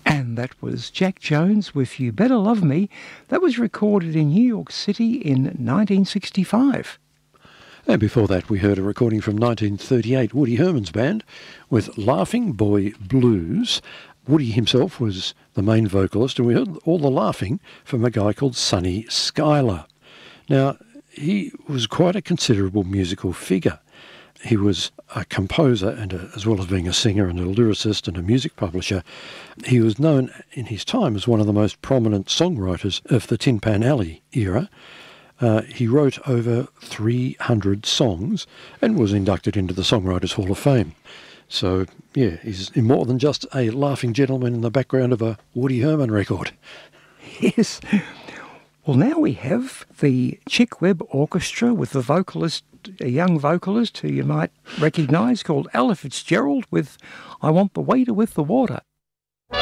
And that was Jack Jones with You Better Love Me. That was recorded in New York City in 1965. And before that, we heard a recording from 1938, Woody Herman's band, with Laughing Boy Blues. Woody himself was the main vocalist, and we heard all the laughing from a guy called Sonny Schuyler. Now, he was quite a considerable musical figure. He was a composer, and as well as being a singer and a lyricist and a music publisher, he was known in his time as one of the most prominent songwriters of the Tin Pan Alley era. He wrote over 300 songs and was inducted into the Songwriters Hall of Fame. So, yeah, he's more than just a laughing gentleman in the background of a Woody Herman record. Yes. Well, now we have the Chick Webb Orchestra with the vocalist, a young vocalist who you might recognise, called Ella Fitzgerald with I Want the Waiter with the Water.